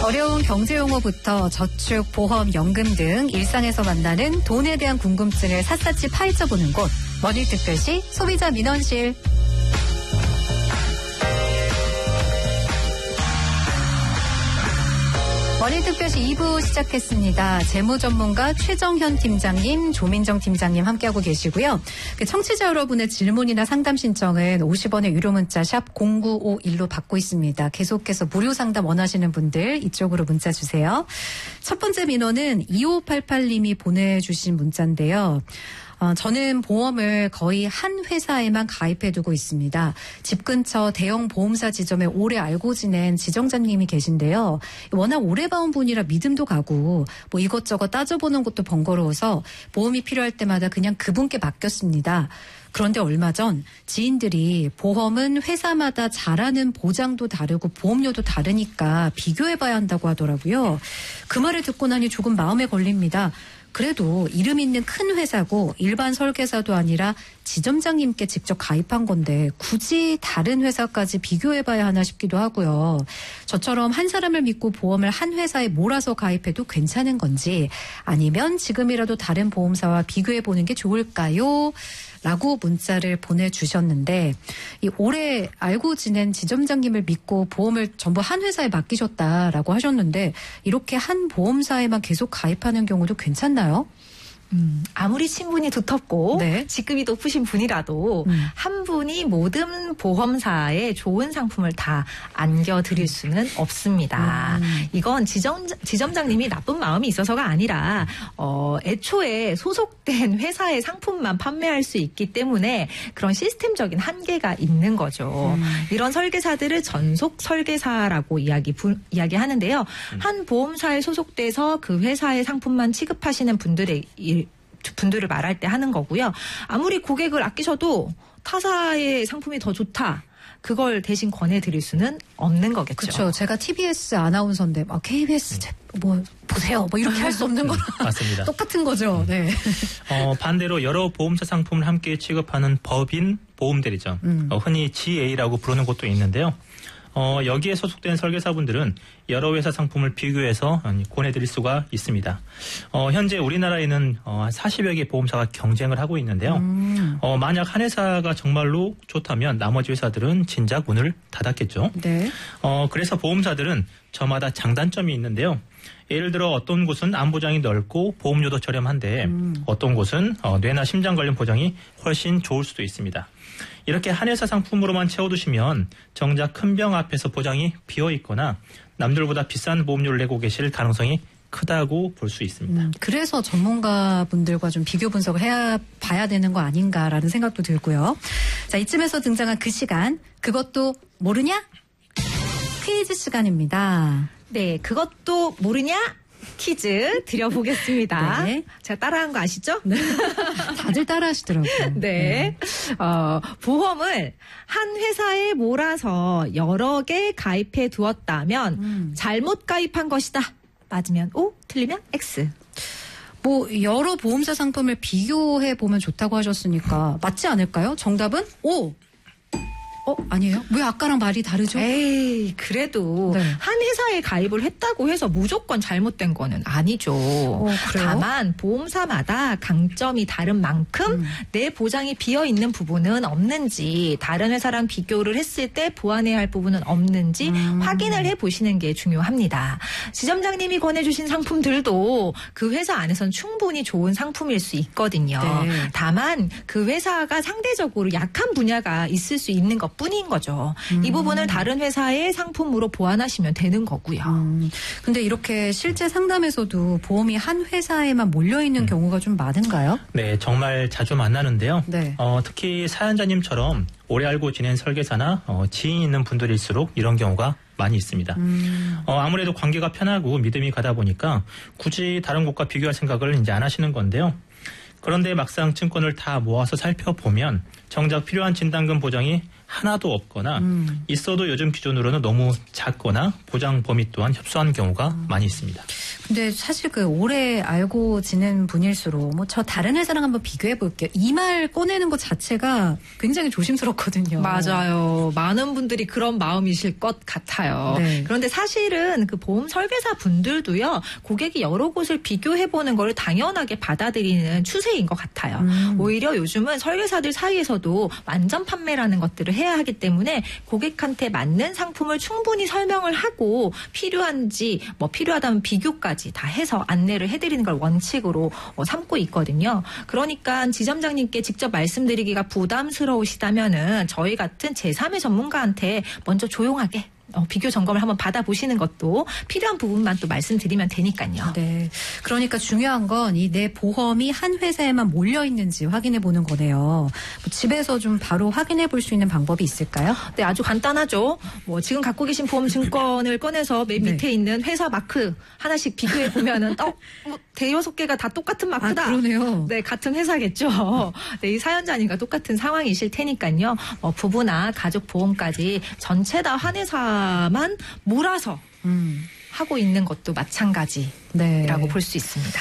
어려운 경제용어부터 저축, 보험, 연금 등 일상에서 만나는 돈에 대한 궁금증을 샅샅이 파헤쳐보는 곳, 머니특별시 소비자 민원실. 머니특별시 2부 시작했습니다. 재무전문가 최정현 팀장님, 조민정 팀장님 함께하고 계시고요. 청취자 여러분의 질문이나 상담 신청은 50원의 유료 문자 샵 0951로 받고 있습니다. 계속해서 무료 상담 원하시는 분들 이쪽으로 문자 주세요. 첫 번째 민원은 2588님이 보내주신 문자인데요. 저는 보험을 거의 한 회사에만 가입해두고 있습니다. 집 근처 대형 보험사 지점에 오래 알고 지낸 지점장님이 계신데요. 워낙 오래 봐온 분이라 믿음도 가고 뭐 이것저것 따져보는 것도 번거로워서 보험이 필요할 때마다 그냥 그분께 맡겼습니다. 그런데 얼마 전 지인들이 보험은 회사마다 잘하는 보장도 다르고 보험료도 다르니까 비교해봐야 한다고 하더라고요. 그 말을 듣고 나니 조금 마음에 걸립니다. 그래도 이름 있는 큰 회사고 일반 설계사도 아니라 지점장님께 직접 가입한 건데 굳이 다른 회사까지 비교해봐야 하나 싶기도 하고요. 저처럼 한 사람을 믿고 보험을 한 회사에 몰아서 가입해도 괜찮은 건지 아니면 지금이라도 다른 보험사와 비교해보는 게 좋을까요? 라고 문자를 보내주셨는데 이 오래 알고 지낸 지점장님을 믿고 보험을 전부 한 회사에 맡기셨다라고 하셨는데 이렇게 한 보험사에만 계속 가입하는 경우도 괜찮나요? 아무리 친분이 두텁고 네. 직급이 높으신 분이라도 한 분이 모든 보험사에 좋은 상품을 다 안겨드릴 수는 없습니다. 이건 지점장님이 나쁜 마음이 있어서가 아니라 애초에 소속된 회사의 상품만 판매할 수 있기 때문에 그런 시스템적인 한계가 있는 거죠. 이런 설계사들을 전속 설계사라고 이야기하는데요. 한 보험사에 소속돼서 그 회사의 상품만 취급하시는 분들을 말할 때 하는 거고요. 아무리 고객을 아끼셔도 타사의 상품이 더 좋다. 그걸 대신 권해드릴 수는 없는 거겠죠. 그렇죠. 제가 TBS 아나운서인데 막 KBS 뭐 보세요. 뭐 이렇게 할 수 없는 거랑 맞습니다. 똑같은 거죠. 네. 반대로 여러 보험사 상품을 함께 취급하는 법인 보험대리점, 흔히 GA라고 부르는 곳도 있는데요. 여기에 소속된 설계사분들은 여러 회사 상품을 비교해서 권해드릴 수가 있습니다. 현재 우리나라에는 40여 개 보험사가 경쟁을 하고 있는데요. 만약 한 회사가 정말로 좋다면 나머지 회사들은 진작 문을 닫았겠죠. 네. 그래서 보험사들은 저마다 장단점이 있는데요. 예를 들어 어떤 곳은 안보장이 넓고 보험료도 저렴한데 어떤 곳은 뇌나 심장 관련 보장이 훨씬 좋을 수도 있습니다. 이렇게 한 회사 상품으로만 채워두시면 정작 큰 병 앞에서 보장이 비어있거나 남들보다 비싼 보험료를 내고 계실 가능성이 크다고 볼 수 있습니다. 그래서 전문가분들과 좀 비교 분석을 봐야 되는 거 아닌가라는 생각도 들고요. 자, 이쯤에서 등장한 그 시간, 그것도 모르냐? 퀴즈 시간입니다. 네, 그것도 모르냐? 퀴즈 드려보겠습니다. 네. 제가 따라한 거 아시죠? 네. 다들 따라하시더라고요. 네. 보험을 한 회사에 몰아서 여러 개 가입해 두었다면 잘못 가입한 것이다. 맞으면 O, 틀리면 X. 뭐 여러 보험사 상품을 비교해 보면 좋다고 하셨으니까 맞지 않을까요? 정답은 O. 아니에요? 왜 아까랑 말이 다르죠? 에이, 그래도 네. 한 회사에 가입을 했다고 해서 무조건 잘못된 거는 아니죠. 그래요? 다만 보험사마다 강점이 다른 만큼 내 보장이 비어있는 부분은 없는지 다른 회사랑 비교를 했을 때 보완해야 할 부분은 없는지 확인을 해보시는 게 중요합니다. 지점장님이 권해주신 상품들도 그 회사 안에서는 충분히 좋은 상품일 수 있거든요. 네. 다만 그 회사가 상대적으로 약한 분야가 있을 수 있는 것 뿐인 거죠. 이 부분을 다른 회사의 상품으로 보완하시면 되는 거고요. 근데 이렇게 실제 상담에서도 보험이 한 회사에만 몰려있는 경우가 좀 많은가요? 네, 정말 자주 만나는데요. 네. 특히 사연자님처럼 오래 알고 지낸 설계사나 지인 있는 분들일수록 이런 경우가 많이 있습니다. 아무래도 관계가 편하고 믿음이 가다 보니까 굳이 다른 곳과 비교할 생각을 이제 안 하시는 건데요. 그런데 막상 증권을 다 모아서 살펴보면 정작 필요한 진단금 보장이 하나도 없거나 있어도 요즘 기준으로는 너무 작거나 보장 범위 또한 협소한 경우가 많이 있습니다. 근데 사실 그 오래 알고 지낸 분일수록 뭐 저 다른 회사랑 한번 비교해 볼게요. 이 말 꺼내는 것 자체가 굉장히 조심스럽거든요. 맞아요. 많은 분들이 그런 마음이실 것 같아요. 네. 그런데 사실은 그 보험 설계사 분들도요, 고객이 여러 곳을 비교해 보는 걸 당연하게 받아들이는 추세인 것 같아요. 오히려 요즘은 설계사들 사이에서도 완전 판매라는 것들을 해야 하기 때문에 고객한테 맞는 상품을 충분히 설명을 하고 필요한지 뭐 필요하다면 비교까지 다 해서 안내를 해드리는 걸 원칙으로 삼고 있거든요. 그러니까 지점장님께 직접 말씀드리기가 부담스러우시다면은 저희 같은 제3의 전문가한테 먼저 조용하게 비교 점검을 한번 받아보시는 것도 필요한 부분만 또 말씀드리면 되니까요. 네. 그러니까 중요한 건 이 내 보험이 한 회사에만 몰려 있는지 확인해 보는 거네요. 뭐 집에서 좀 바로 확인해 볼 수 있는 방법이 있을까요? 네, 아주 간단하죠. 뭐 지금 갖고 계신 보험 증권을 꺼내서 맨 밑에 있는 회사 마크 하나씩 비교해 보면은 뭐 대여섯 개가 다 똑같은 마크다. 아, 그러네요. 네, 같은 회사겠죠. 네, 이 사연자님과 똑같은 상황이실 테니까요. 부부나 가족 보험까지 전체 다 한 회사만 몰아서 하고 있는 것도 마찬가지라고 네. 볼 수 있습니다.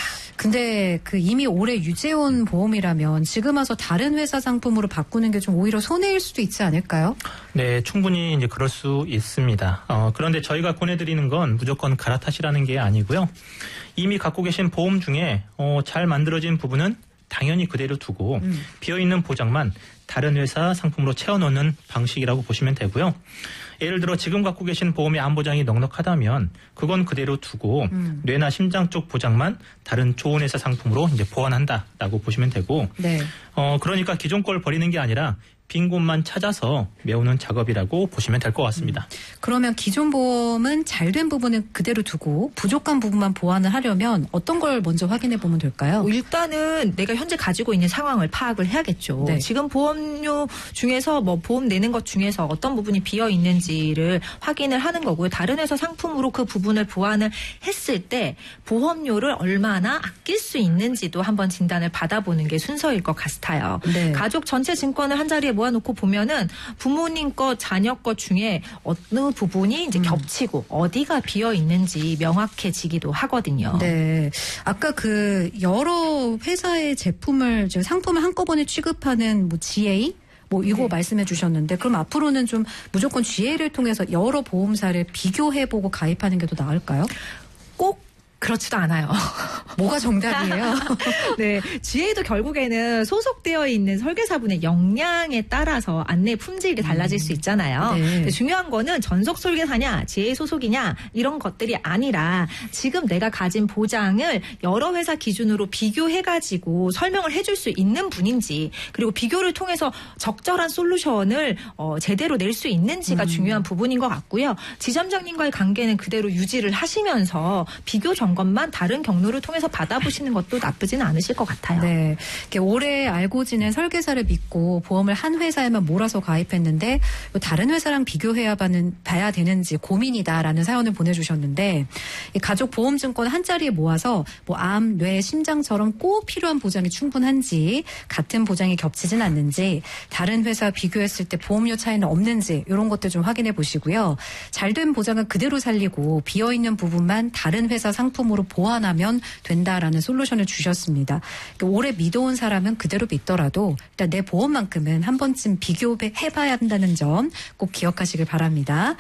근데 그 이미 오래 유지해온 보험이라면 지금 와서 다른 회사 상품으로 바꾸는 게 좀 오히려 손해일 수도 있지 않을까요? 네, 충분히 이제 그럴 수 있습니다. 그런데 저희가 권해드리는 건 무조건 갈아타시라는 게 아니고요. 이미 갖고 계신 보험 중에 잘 만들어진 부분은 당연히 그대로 두고 비어있는 보장만 다른 회사 상품으로 채워넣는 방식이라고 보시면 되고요. 예를 들어 지금 갖고 계신 보험의 안보장이 넉넉하다면 그건 그대로 두고 뇌나 심장 쪽 보장만 다른 좋은 회사 상품으로 이제 보완한다라고 보시면 되고 네. 그러니까 기존 걸 버리는 게 아니라 빈 곳만 찾아서 메우는 작업이라고 보시면 될 것 같습니다. 그러면 기존 보험은 잘된 부분은 그대로 두고 부족한 부분만 보완을 하려면 어떤 걸 먼저 확인해 보면 될까요? 일단은 내가 현재 가지고 있는 상황을 파악을 해야겠죠. 네. 지금 보험료 중에서 뭐 보험 내는 것 중에서 어떤 부분이 비어 있는지를 확인을 하는 거고요. 다른 회사 상품으로 그 부분을 보완을 했을 때 보험료를 얼마나 아낄 수 있는지도 한번 진단을 받아보는 게 순서일 것 같아요. 네. 가족 전체 증권을 한 자리에 모아놓고 보면은 부모님 거, 자녀 거 중에 어느 부분이 이제 겹치고 어디가 비어 있는지 명확해지기도 하거든요. 네. 아까 그 여러 회사의 제품을, 지금 상품을 한꺼번에 취급하는 뭐 GA? 뭐 이거 네. 말씀해 주셨는데 그럼 앞으로는 좀 무조건 GA를 통해서 여러 보험사를 비교해보고 가입하는 게 더 나을까요? 꼭 그렇지도 않아요. 뭐가 정답이에요? 네, GA도 결국에는 소속되어 있는 설계사분의 역량에 따라서 안내 품질이 달라질 수 있잖아요. 네. 근데 중요한 거는 전속 설계사냐, GA 소속이냐 이런 것들이 아니라 지금 내가 가진 보장을 여러 회사 기준으로 비교해가지고 설명을 해줄 수 있는 분인지 그리고 비교를 통해서 적절한 솔루션을 제대로 낼 수 있는지가 중요한 부분인 것 같고요. 지점장님과의 관계는 그대로 유지를 하시면서 비교 점검만 다른 경로를 통해서 받아보시는 것도 나쁘지는 않으실 것 같아요. 네. 이렇게 오래 알고 지낸 설계사를 믿고 보험을 한 회사에만 몰아서 가입했는데 다른 회사랑 비교해야 봐야 되는지 고민이다라는 사연을 보내주셨는데 이 가족 보험증권 한 자리에 모아서 뭐 암, 뇌, 심장처럼 꼭 필요한 보장이 충분한지 같은 보장이 겹치진 않는지 다른 회사 비교했을 때 보험료 차이는 없는지 이런 것들 좀 확인해 보시고요. 잘된 보장은 그대로 살리고 비어있는 부분만 다른 회사 상품으로 보완하면 된다라는 솔루션을 주셨습니다. 오래 믿어온 사람은 그대로 믿더라도 일단 내 보험만큼은 한 번쯤 비교해봐야 한다는 점 꼭 기억하시길 바랍니다.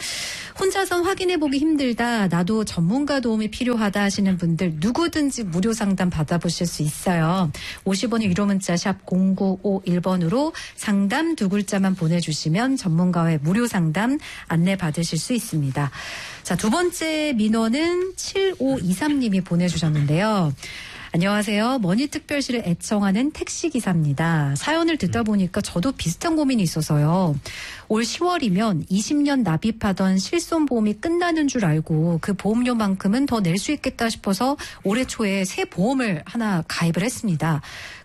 혼자선 확인해보기 힘들다, 나도 전문가 도움이 필요하다 하시는 분들 누구든지 무료 상담 받아보실 수 있어요. 50원의 유료 문자 샵 0951번으로 상담 두 글자만 보내주시면 전문가의 무료 상담 안내 받으실 수 있습니다. 자, 두 번째 민원은 7523님이 보내주셨는데요. 안녕하세요. 머니특별시를 애청하는 택시기사입니다. 사연을 듣다 보니까 저도 비슷한 고민이 있어서요. 올 10월이면 20년 납입하던 실손보험이 끝나는 줄 알고 그 보험료만큼은 더 낼 수 있겠다 싶어서 올해 초에 새 보험을 하나 가입을 했습니다.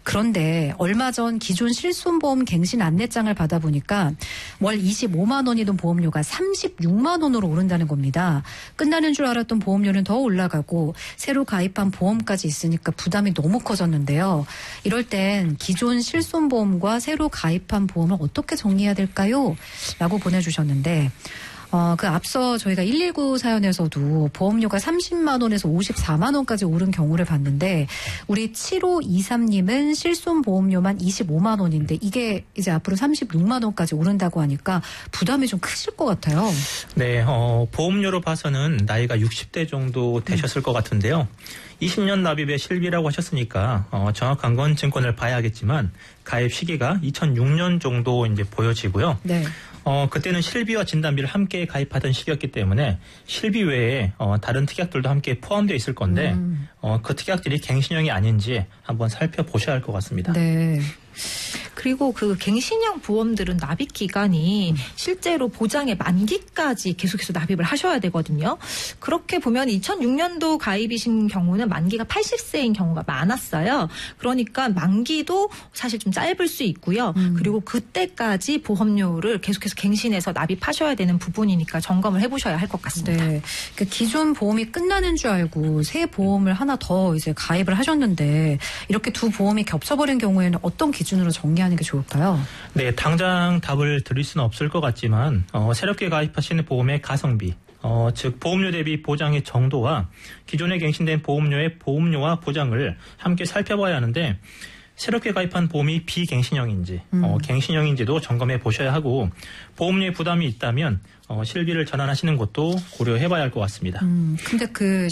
그런데 얼마 전 기존 실손보험 갱신 안내장을 받아보니까 월 25만 원이던 보험료가 36만 원으로 오른다는 겁니다. 끝나는 줄 알았던 보험료는 더 올라가고 새로 가입한 보험까지 있으니까 부담이 너무 커졌는데요. 이럴 땐 기존 실손보험과 새로 가입한 보험을 어떻게 정리해야 될까요? 라고 보내주셨는데 그 앞서 저희가 119 사연에서도 보험료가 30만 원에서 54만 원까지 오른 경우를 봤는데 우리 7523님은 실손 보험료만 25만 원인데 이게 이제 앞으로 36만 원까지 오른다고 하니까 부담이 좀 크실 것 같아요. 네, 보험료로 봐서는 나이가 60대 정도 되셨을 것 같은데요. 20년 납입의 실비라고 하셨으니까 정확한 건 증권을 봐야겠지만 가입 시기가 2006년 정도 이제 보여지고요. 네. 그때는 실비와 진단비를 함께 가입하던 시기였기 때문에 실비 외에 다른 특약들도 함께 포함되어 있을 건데 그 특약들이 갱신형이 아닌지 한번 살펴보셔야 할 것 같습니다. 네. 그리고 그 갱신형 보험들은 납입 기간이 실제로 보장의 만기까지 계속해서 납입을 하셔야 되거든요. 그렇게 보면 2006년도 가입이신 경우는 만기가 80세인 경우가 많았어요. 그러니까 만기도 사실 좀 짧을 수 있고요. 그리고 그때까지 보험료를 계속해서 갱신해서 납입하셔야 되는 부분이니까 점검을 해보셔야 할 것 같습니다. 네. 그 기존 보험이 끝나는 줄 알고 새 보험을 하나 더 이제 가입을 하셨는데 이렇게 두 보험이 겹쳐버린 경우에는 어떤 기준으로 정리하는 게 좋을까요? 네, 당장 답을 드릴 수는 없을 것 같지만 새롭게 가입하시는 보험의 가성비, 즉 보험료 대비 보장의 정도와 기존에 갱신된 보험료의 보험료와 보장을 함께 살펴봐야 하는데 새롭게 가입한 보험이 비갱신형인지 갱신형인지도 점검해 보셔야 하고 보험료의 부담이 있다면 실비를 전환하시는 것도 고려해봐야 할 것 같습니다. 근데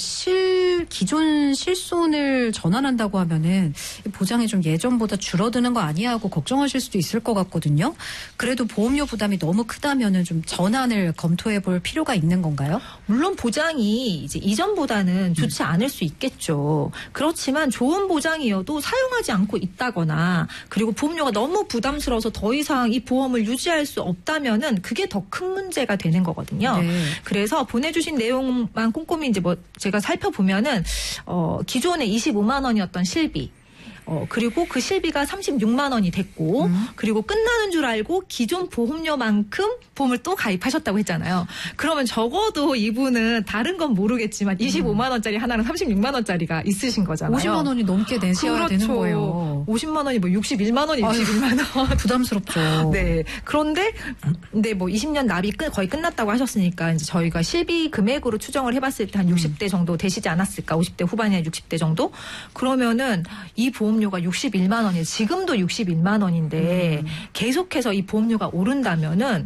기존 실손을 전환한다고 하면은 보장이 좀 예전보다 줄어드는 거 아니야 하고 걱정하실 수도 있을 것 같거든요. 그래도 보험료 부담이 너무 크다면은 좀 전환을 검토해 볼 필요가 있는 건가요? 물론 보장이 이제 이전보다는 좋지 않을 수 있겠죠. 그렇지만 좋은 보장이어도 사용하지 않고 있다거나 그리고 보험료가 너무 부담스러워서 더 이상 이 보험을 유지할 수 없다면은 그게 더 큰 문제가 되는 거거든요. 네. 그래서 보내주신 내용만 꼼꼼히 이제 제가 살펴보면은 기존에 25만 원이었던 실비. 그리고 그 실비가 36만 원이 됐고 그리고 끝나는 줄 알고 기존 보험료만큼 보험을 또 가입하셨다고 했잖아요. 그러면 적어도 이분은 다른 건 모르겠지만 25만 원짜리 하나랑 36만 원짜리가 있으신 거잖아요. 50만 원이 넘게 내셔야 되는 거예요. 50만 원이 뭐 61만 원이 61만 원. 부담스럽죠. 네. 그런데 뭐 20년 납입 거의 끝났다고 하셨으니까 이제 저희가 실비 금액으로 추정을 해봤을 때 한 60대 정도 되시지 않았을까? 50대 후반이나 60대 정도? 그러면은 이 보험료가 61만 원이에요. 지금도 61만 원인데 계속해서 이 보험료가 오른다면은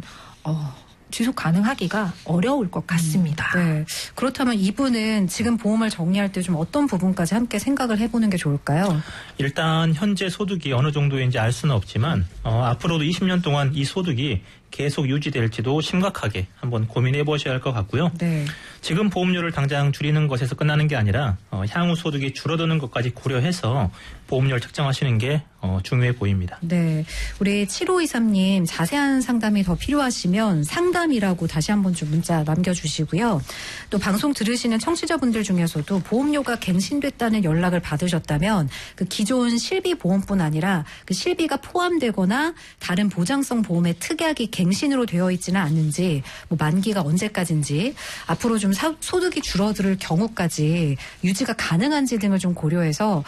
지속 가능하기가 어려울 것 같습니다. 네. 그렇다면 이분은 지금 보험을 정리할 때 좀 어떤 부분까지 함께 생각을 해보는 게 좋을까요? 일단 현재 소득이 어느 정도인지 알 수는 없지만 앞으로도 20년 동안 이 소득이 계속 유지될지도 심각하게 한번 고민해 보셔야 할 것 같고요. 네. 지금 보험료를 당장 줄이는 것에서 끝나는 게 아니라 향후 소득이 줄어드는 것까지 고려해서 보험료를 책정하시는 게 중요해 보입니다. 네. 우리 7523님 자세한 상담이 더 필요하시면 상담이라고 다시 한번 좀 문자 남겨주시고요. 또 방송 들으시는 청취자분들 중에서도 보험료가 갱신됐다는 연락을 받으셨다면 그 기존 실비 보험뿐 아니라 그 실비가 포함되거나 다른 보장성 보험의 특약이 갱신으로 되어 있지는 않는지 뭐 만기가 언제까지인지 앞으로 좀 소득이 줄어들 경우까지 유지가 가능한지 등을 좀 고려해서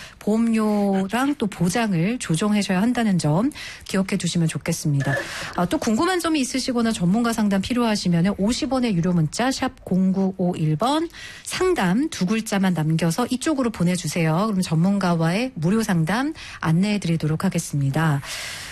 보험료랑 또 보장을 조정하셔야 한다는 점 기억해 두시면 좋겠습니다. 또 궁금한 점이 있으시거나 전문가 상담 필요하시면 50원의 유료 문자 샵 0951번 상담 두 글자만 남겨서 이쪽으로 보내주세요. 그럼 전문가와의 무료 상담 안내해 드리도록 하겠습니다.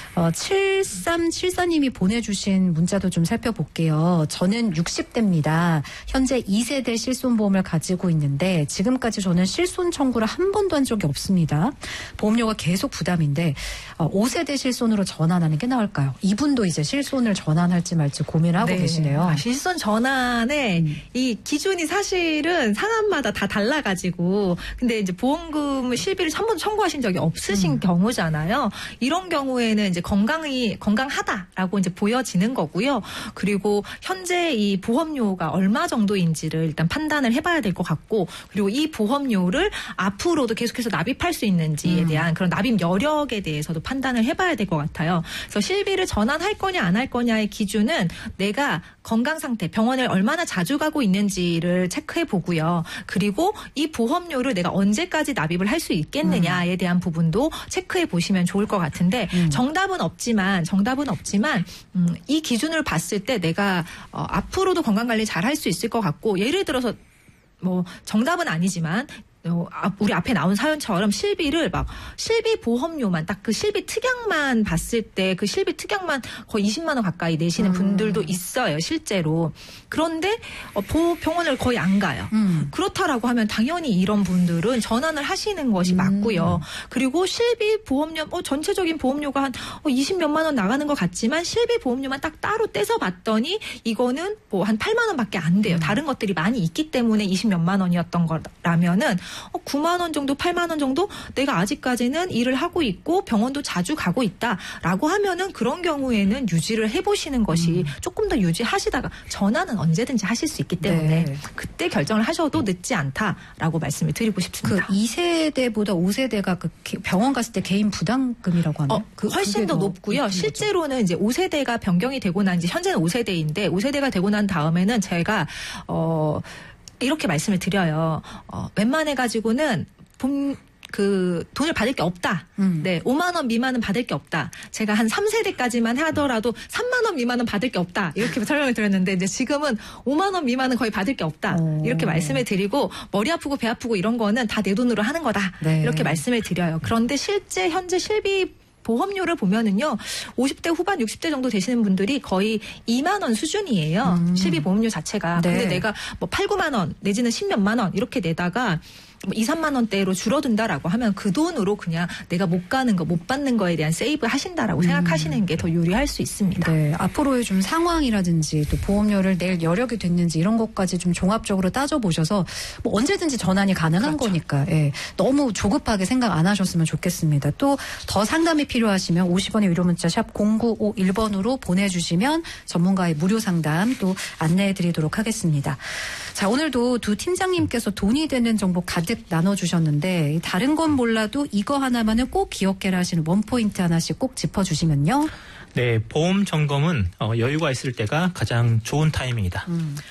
7374님이 보내주신 문자도 좀 살펴볼게요. 저는 60대입니다. 현재 2세대 실손보험을 가지고 있는데 지금까지 저는 실손 청구를 한 번도 한 적이 없습니다. 보험료가 계속 부담인데 5세대 실손으로 전환하는 게 나을까요? 이분도 이제 실손을 전환할지 말지 고민하고 계시네요. 실손 전환에 이 기준이 사실은 상한마다 다 달라가지고 근데 이제 보험금 실비를 한 번도 청구하신 적이 없으신 경우잖아요. 이런 경우에는 이제 건강하다라고 이제 보여지는 거고요. 그리고 현재 이 보험료가 얼마 정도인지를 일단 판단을 해봐야 될 것 같고, 그리고 이 보험료를 앞으로도 계속해서 납입할 수 있는지에 대한 그런 납입 여력에 대해서도 판단을 해봐야 될 것 같아요. 그래서 실비를 전환할 거냐 안 할 거냐의 기준은 내가 건강 상태, 병원을 얼마나 자주 가고 있는지를 체크해 보고요. 그리고 이 보험료를 내가 언제까지 납입을 할 수 있겠느냐에 대한 부분도 체크해 보시면 좋을 것 같은데 정답은 없지만 이 기준을 봤을 때 내가 앞으로도 건강관리 잘 할 수 있을 것 같고 예를 들어서 뭐 정답은 아니지만 우리 앞에 나온 사연처럼 실비 보험료만 딱 그 실비 특약만 봤을 때 그 실비 특약만 거의 20만 원 가까이 내시는 분들도 있어요, 실제로. 그런데 병원을 거의 안 가요. 그렇다라고 하면 당연히 이런 분들은 전환을 하시는 것이 맞고요. 그리고 실비 보험료 전체적인 보험료가 한 20몇만 원 나가는 것 같지만 실비 보험료만 딱 따로 떼서 봤더니 이거는 뭐 한 8만 원밖에 안 돼요. 다른 것들이 많이 있기 때문에 20몇만 원이었던 거라면은 9만 원 정도, 8만 원 정도 내가 아직까지는 일을 하고 있고 병원도 자주 가고 있다라고 하면은 그런 경우에는 유지를 해보시는 것이 조금 더 유지하시다가 전환은 언제든지 하실 수 있기 때문에 네. 그때 결정을 하셔도 늦지 않다라고 말씀을 드리고 싶습니다. 그 2세대보다 5세대가 그 병원 갔을 때 개인 부담금이라고 하나요? 훨씬 더 높고요. 실제로는 이제 5세대가 변경이 되고 난 이제 현재는 5세대인데 5세대가 되고 난 다음에는 제가 이렇게 말씀을 드려요. 웬만해가지고는 돈을 받을 게 없다. 네, 5만 원 미만은 받을 게 없다. 제가 한 3세대까지만 하더라도 3만 원 미만은 받을 게 없다. 이렇게 설명을 드렸는데 이제 지금은 5만 원 미만은 거의 받을 게 없다. 이렇게 말씀을 드리고 머리 아프고 배 아프고 이런 거는 다 내 돈으로 하는 거다. 네. 이렇게 말씀을 드려요. 그런데 실제 현재 실비 보험료를 보면은요, 50대 후반 60대 정도 되시는 분들이 거의 2만 원 수준이에요. 실비 보험료 자체가. 네. 근데 내가 뭐 8, 9만 원 내지는 10몇만 원 이렇게 내다가 2, 3만 원대로 줄어든다라고 하면 그 돈으로 그냥 내가 못 가는 거, 못 받는 거에 대한 세이브 하신다라고 생각하시는 게 더 유리할 수 있습니다. 네, 앞으로의 좀 상황이라든지 또 보험료를 낼 여력이 됐는지 이런 것까지 좀 종합적으로 따져보셔서 뭐 언제든지 전환이 가능한 그렇죠. 거니까 너무 조급하게 생각 안 하셨으면 좋겠습니다. 또 더 상담이 필요하시면 50원의 유료 문자 샵 0951번으로 보내주시면 전문가의 무료 상담 또 안내해드리도록 하겠습니다. 자, 오늘도 두 팀장님께서 돈이 되는 정보 가득 나눠주셨는데 다른 건 몰라도 이거 하나만은 꼭 기억해라 하시는 원포인트 하나씩 꼭 짚어주시면요. 네, 보험 점검은 여유가 있을 때가 가장 좋은 타이밍이다.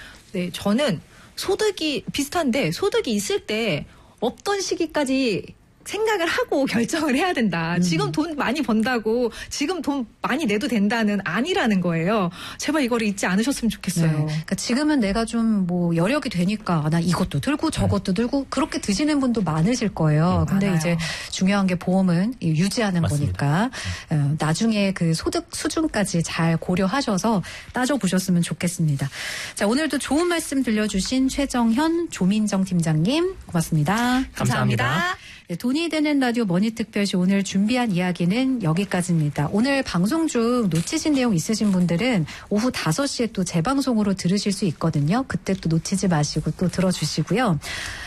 네, 저는 소득이 비슷한데 소득이 있을 때 없던 시기까지 생각을 하고 결정을 해야 된다. 지금 돈 많이 번다고 지금 돈 많이 내도 된다는 아니라는 거예요. 제발 이거를 잊지 않으셨으면 좋겠어요. 네. 그러니까 지금은 내가 좀 뭐 여력이 되니까 나 이것도 들고 저것도 들고 그렇게 드시는 분도 많으실 거예요. 근데 많아요. 이제 중요한 게 보험은 유지하는 맞습니다. 거니까 나중에 그 소득 수준까지 잘 고려하셔서 따져보셨으면 좋겠습니다. 자, 오늘도 좋은 말씀 들려주신 최정현, 조민정 팀장님 고맙습니다. 감사합니다. 네, 돈이 되는 라디오 머니특별시 오늘 준비한 이야기는 여기까지입니다. 오늘 방송 중 놓치신 내용 있으신 분들은 오후 5시에 또 재방송으로 들으실 수 있거든요. 그때 또 놓치지 마시고 또 들어주시고요.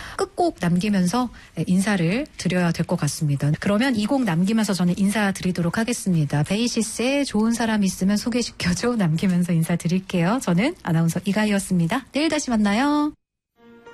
끝곡 남기면서 인사를 드려야 될 것 같습니다. 그러면 이 곡 남기면서 저는 인사드리도록 하겠습니다. 베이시스의 좋은 사람 있으면 소개시켜줘 남기면서 인사드릴게요. 저는 아나운서 이가희였습니다. 내일 다시 만나요.